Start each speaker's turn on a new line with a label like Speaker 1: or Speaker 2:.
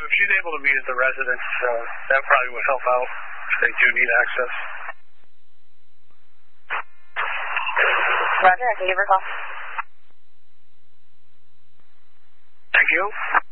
Speaker 1: if she's able to meet at the residence, that probably would help out if they do need access.
Speaker 2: Roger, I can give her a call.
Speaker 1: Thank you.